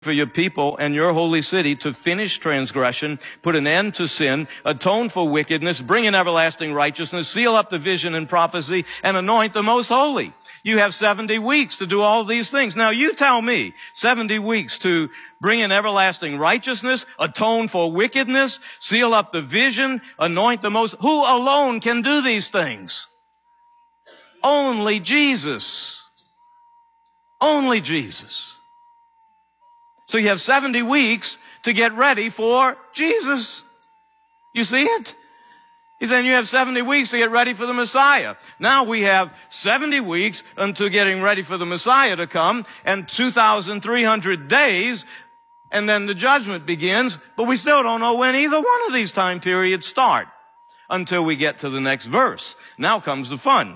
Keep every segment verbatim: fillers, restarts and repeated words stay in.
for your people and your holy city to finish transgression, put an end to sin, atone for wickedness, bring in everlasting righteousness, seal up the vision and prophecy, and anoint the most holy. You have seventy weeks to do all these things. Now you tell me, seventy weeks to bring in everlasting righteousness, atone for wickedness, seal up the vision, anoint the most. Who alone can do these things? Only Jesus. Only Jesus. So you have seventy weeks to get ready for Jesus. You see it? He's saying you have seventy weeks to get ready for the Messiah. Now we have seventy weeks until getting ready for the Messiah to come, and two thousand three hundred days, and then the judgment begins, but we still don't know when either one of these time periods start until we get to the next verse. Now comes the fun.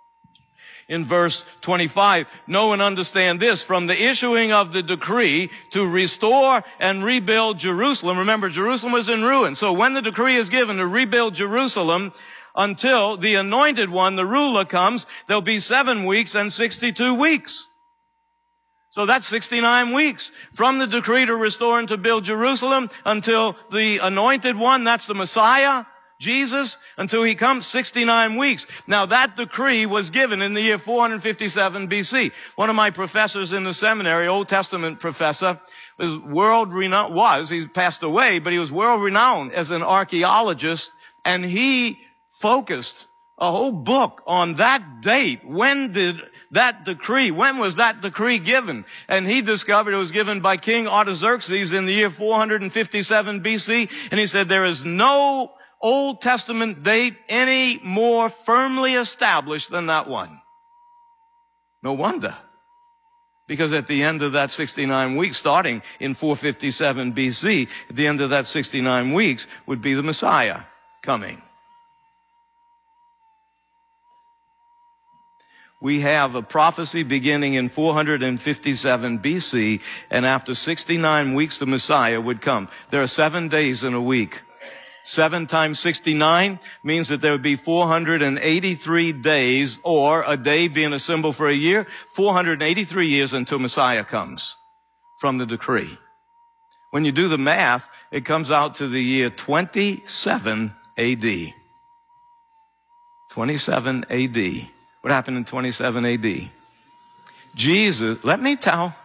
In verse twenty-five, know and understand this, from the issuing of the decree to restore and rebuild Jerusalem. Remember, Jerusalem was in ruin. So when the decree is given to rebuild Jerusalem until the anointed one, the ruler, comes, there'll be seven weeks and sixty-two weeks. So that's sixty-nine weeks. From the decree to restore and to build Jerusalem until the anointed one, that's the Messiah, Jesus, until he comes, sixty-nine weeks. Now that decree was given in the year four fifty-seven B C. One of my professors in the seminary, Old Testament professor, was world renowned, was, he's passed away, but he was world renowned as an archaeologist, and he focused a whole book on that date. When did that decree, when was that decree given? And he discovered it was given by King Artaxerxes in the year four fifty-seven B C, and he said there is no Old Testament date any more firmly established than that one. No wonder. Because at the end of that sixty-nine weeks, starting in four fifty-seven B C, at the end of that sixty-nine weeks would be the Messiah coming. We have a prophecy beginning in four fifty-seven B C, and after sixty-nine weeks the Messiah would come. There are seven days in a week. Seven times sixty-nine means that there would be four hundred eighty-three days, or a day being a symbol for a year, four hundred eighty-three years until Messiah comes from the decree. When you do the math, it comes out to the year twenty-seven A D. twenty-seven A D. What happened in twenty-seven A D? Jesus, let me tell.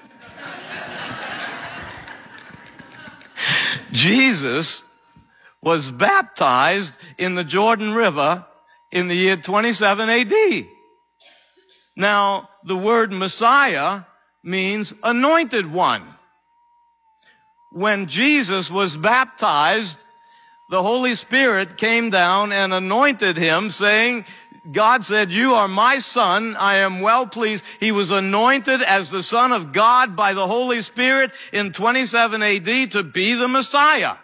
Jesus was baptized in the Jordan River in the year twenty-seven A D. Now, the word Messiah means anointed one. When Jesus was baptized, the Holy Spirit came down and anointed him, saying, God said, you are my son, I am well pleased. He was anointed as the Son of God by the Holy Spirit in twenty-seven A D to be the Messiah.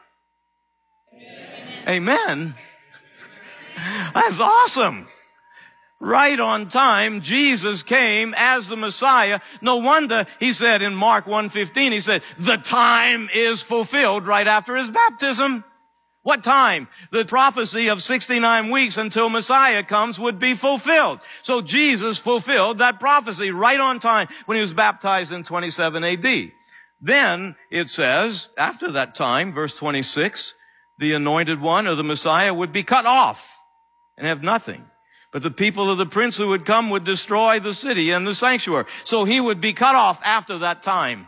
Amen. That's awesome. Right on time, Jesus came as the Messiah. No wonder he said in Mark one fifteen, he said, the time is fulfilled right after his baptism. What time? The prophecy of sixty-nine weeks until Messiah comes would be fulfilled. So Jesus fulfilled that prophecy right on time when he was baptized in twenty-seven A D. Then it says, after that time, verse twenty-six, the anointed one or the Messiah would be cut off and have nothing. But the people of the prince who would come would destroy the city and the sanctuary. So he would be cut off after that time.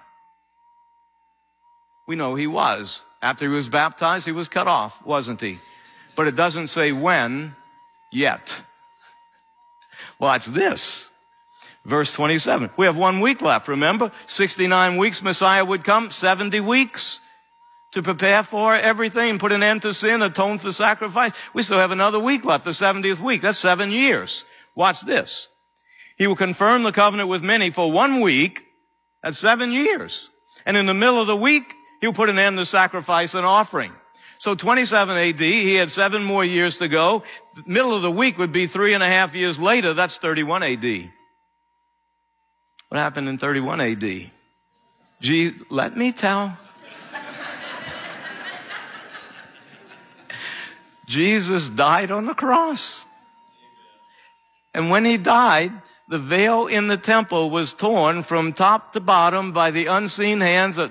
We know he was. After he was baptized, he was cut off, wasn't he? But it doesn't say when yet. Well, that's this. Verse twenty-seven. We have one week left, remember? sixty-nine weeks, Messiah would come, seventy weeks. To prepare for everything, put an end to sin, atone for sacrifice. We still have another week left, the seventieth week. That's seven years. Watch this. He will confirm the covenant with many for one week. That's seven years. And in the middle of the week, he'll put an end to sacrifice and offering. So twenty-seven A D, he had seven more years to go. The middle of the week would be three and a half years later. That's thirty-one A D. What happened in thirty-one A D? Gee, let me tell. Jesus died on the cross. And when he died, the veil in the temple was torn from top to bottom by the unseen hands